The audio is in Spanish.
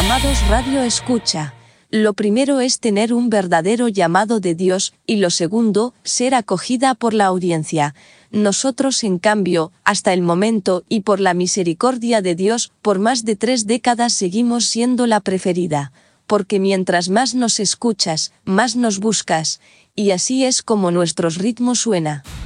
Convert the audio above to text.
Amados Radio Escucha, lo primero es tener un verdadero llamado de Dios, y lo segundo, ser acogida por la audiencia. Nosotros, en cambio, hasta el momento, y por la misericordia de Dios, por más de 3 décadas seguimos siendo la preferida. Porque mientras más nos escuchas, más nos buscas, y así es como nuestros ritmos suena.